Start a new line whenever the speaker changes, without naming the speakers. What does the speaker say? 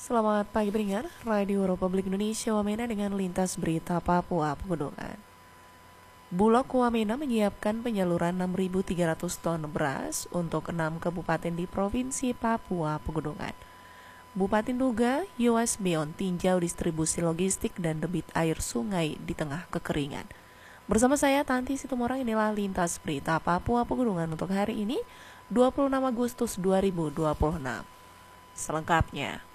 Selamat pagi pendengar, Radio Republik Indonesia Wamena dengan lintas berita Papua Pegunungan. Bulog Wamena menyiapkan penyaluran 6.300 ton beras untuk 6 kabupaten di Provinsi Papua Pegunungan. Bupati Nduga, Yowas Beon tinjau distribusi logistik dan debit air sungai di tengah kekeringan. Bersama saya Tanti Situmorang, inilah lintas berita Papua Pegunungan untuk hari ini, 26 Agustus 2026. Selengkapnya.